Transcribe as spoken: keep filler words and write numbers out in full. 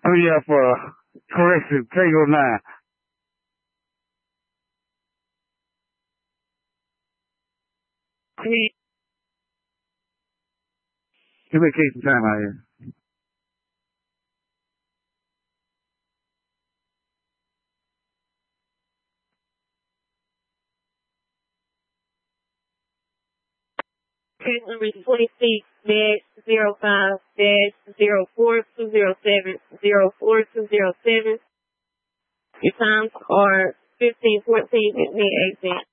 Hurry up, uh, correction, Tango nine. Please. Communication time out here. Case number twenty-six dash zero five dash zero four two zero seven zero four two zero seven. Your times are fifteen fourteen and eighteen.